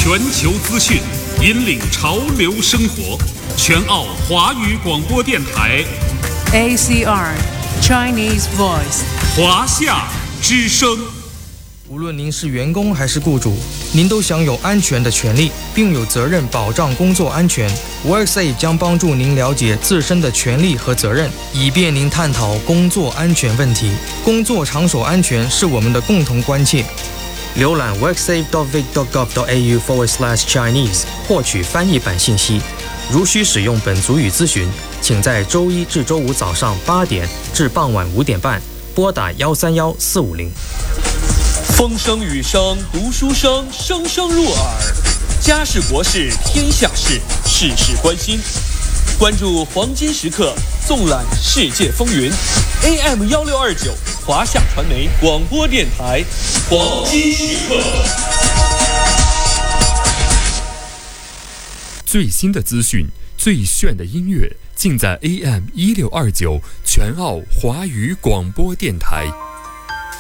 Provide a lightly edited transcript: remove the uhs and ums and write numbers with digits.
全球资讯，引领潮流生活。全澳华语广播电台 ACR Chinese Voice 华夏之声。 无论您是员工还是雇主，您都享有安全的权利，并有责任保障工作安全。WorkSafe 将帮助您了解自身的权利和责任，以便您探讨工作安全问题。工作场所安全是我们的共同关切。浏览 worksafe.vic.gov.au/Chinese 获取翻译版信息。如需使用本族语咨询，请在周一至周五早上8点至傍晚5点半拨打131-450。 风声雨声读书声，声声入耳。家事国事天下事，事事关心。关注黄金时刻，纵览世界风云。AM1629华夏传媒广播电台，黄金时刻。 最新的资讯，最炫的音乐，尽在AM1629全澳华语广播电台。